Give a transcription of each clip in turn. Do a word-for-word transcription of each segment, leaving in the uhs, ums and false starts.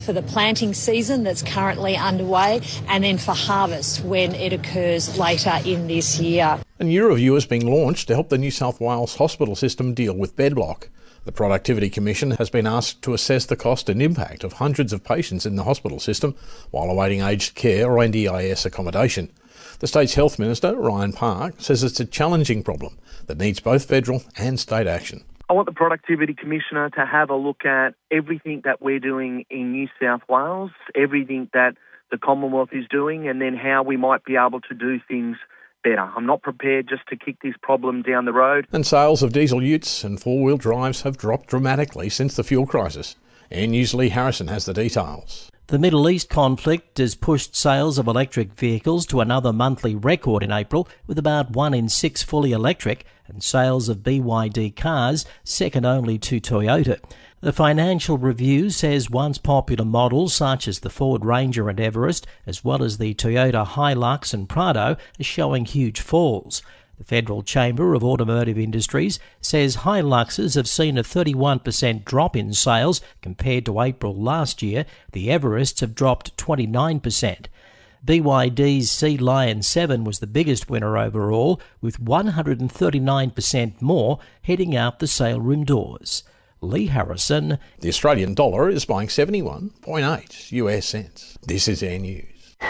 For the planting season that's currently underway, and then for harvest when it occurs later in this year. A new review is being launched to help the New South Wales hospital system deal with bed block. The Productivity Commission has been asked to assess the cost and impact of hundreds of patients in the hospital system while awaiting aged care or N D I S accommodation. The state's Health Minister, Ryan Park, says it's a challenging problem that needs both federal and state action. I want the Productivity Commissioner to have a look at everything that we're doing in New South Wales, everything that the Commonwealth is doing, and then how we might be able to do things better. I'm not prepared just to kick this problem down the road. And sales of diesel utes and four-wheel drives have dropped dramatically since the fuel crisis. And News' Lee Harrison has the details. The Middle East conflict has pushed sales of electric vehicles to another monthly record in April, with about one in six fully electric, and sales of B Y D cars second only to Toyota. The Financial Review says once popular models such as the Ford Ranger and Everest, as well as the Toyota Hilux and Prado, are showing huge falls. The Federal Chamber of Automotive Industries says Hiluxes have seen a thirty-one percent drop in sales compared to April last year. The Everests have dropped twenty-nine percent. B Y D's Sea Lion seven was the biggest winner overall, with one hundred thirty-nine percent more heading out the sale room doors. Lee Harrison. The Australian dollar is buying seventy-one point eight U S cents. This is Air News.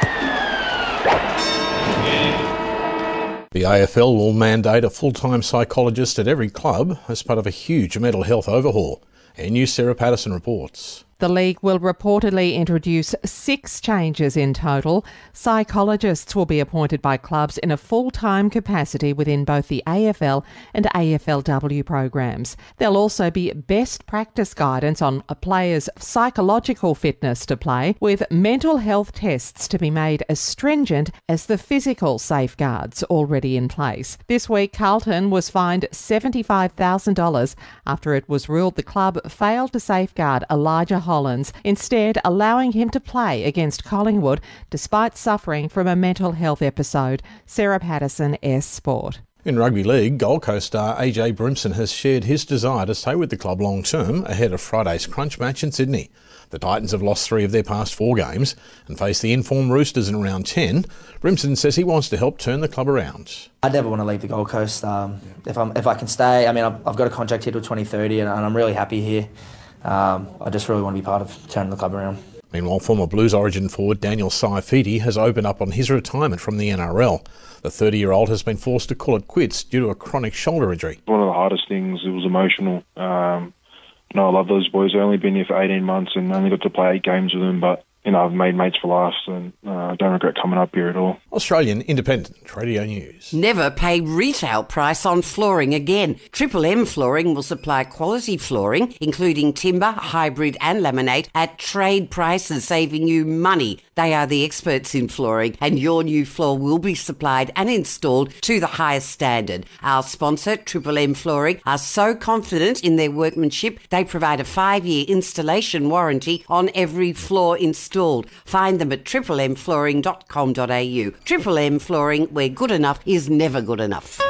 The A F L will mandate a full-time psychologist at every club as part of a huge mental health overhaul. Air News' Sarah Patterson reports. The league will reportedly introduce six changes in total. Psychologists will be appointed by clubs in a full-time capacity within both the A F L and A F L W programs. There'll also be best practice guidance on a player's psychological fitness to play, with mental health tests to be made as stringent as the physical safeguards already in place. This week, Carlton was fined seventy-five thousand dollars after it was ruled the club failed to safeguard Elijah Hollins, instead allowing him to play against Collingwood despite suffering from a mental health episode. Sarah Patterson, S Sport. In rugby league, Gold Coast star A J Brimson has shared his desire to stay with the club long term ahead of Friday's crunch match in Sydney. The Titans have lost three of their past four games and face the informed Roosters in round ten. Brimson says he wants to help turn the club around. I never want to leave the Gold Coast. Um, if I'm, if I can stay, I mean, I've, I've got a contract here till twenty thirty and, and I'm really happy here. Um, I just really want to be part of turning the club around. Meanwhile, former Blues Origin forward Daniel Saifiti has opened up on his retirement from the N R L. The thirty-year-old has been forced to call it quits due to a chronic shoulder injury. One of the hardest things, it was emotional. Um, you know, I love those boys. I've only been here for eighteen months and only got to play eight games with them, but you know, I've made mates for life, and uh, I don't regret coming up here at all. Australian Independent Radio News. Never pay retail price on flooring again. Triple M Flooring will supply quality flooring, including timber, hybrid and laminate, at trade prices, saving you money. They are the experts in flooring, and your new floor will be supplied and installed to the highest standard. Our sponsor, Triple M Flooring, are so confident in their workmanship, they provide a five-year installation warranty on every floor installed. Find them at triple m flooring dot com dot a u. Triple M Flooring, where good enough is never good enough.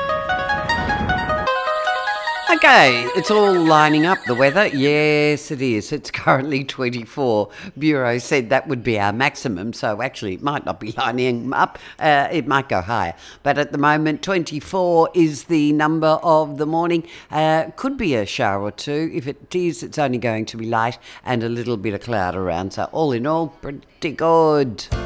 Okay, it's all lining up, the weather. Yes, it is. It's currently twenty-four. Bureau said that would be our maximum, so actually it might not be lining up. Uh, it might go higher. But at the moment, twenty-four is the number of the morning. Uh, could be a shower or two. If it is, it's only going to be light and a little bit of cloud around. So all in all, pretty good.